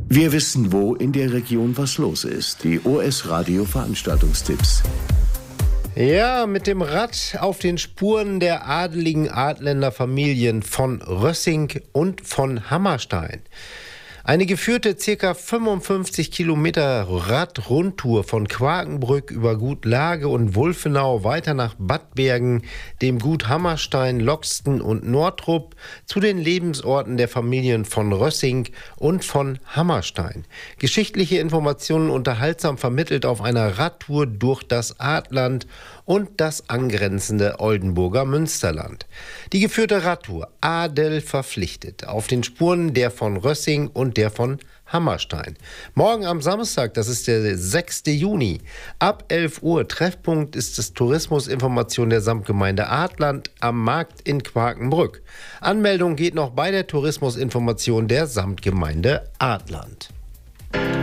Wir wissen, wo in der Region was los ist. Die OS Radio Veranstaltungstipps. Ja, mit dem Rad auf den Spuren der adeligen Adländer Familien von Rössing und von Hammerstein. Eine geführte ca. 55 Kilometer Radrundtour von Quakenbrück über Gut Lage und Wulfenau weiter nach Bad Bergen, dem Gut Hammerstein, Loxten und Nordrup zu den Lebensorten der Familien von Rössing und von Hammerstein. Geschichtliche Informationen unterhaltsam vermittelt auf einer Radtour durch das Adland und das angrenzende Oldenburger Münsterland. Die geführte Radtour Adel verpflichtet auf den Spuren der von Rössing und der von Hammerstein. Morgen am Samstag, das ist der 6. Juni, ab 11 Uhr. Treffpunkt ist das Tourismusinformation der Samtgemeinde Adland am Markt in Quakenbrück. Anmeldung geht noch bei der Tourismusinformation der Samtgemeinde Adland.